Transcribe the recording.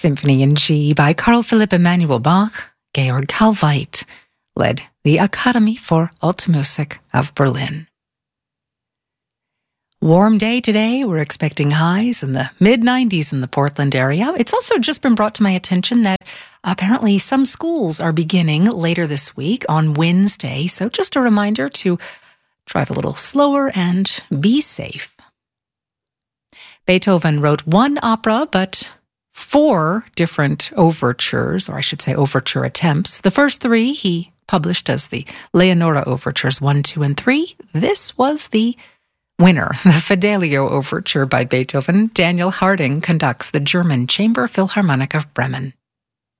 Symphony in G by Carl Philipp Emanuel Bach, Georg Kalveit, led the Academy for Alte Musik of Berlin. Warm day today. We're expecting highs in the mid-90s in the Portland area. It's also just been brought to my attention that apparently some schools are beginning later this week on Wednesday. So just a reminder to drive a little slower and be safe. Beethoven wrote one opera, but 4 different overtures, or I should say overture attempts. The first 3 he published as the Leonora Overtures 1, 2, and 3. This was the winner, the Fidelio Overture by Beethoven. Daniel Harding conducts the German Chamber Philharmonic of Bremen.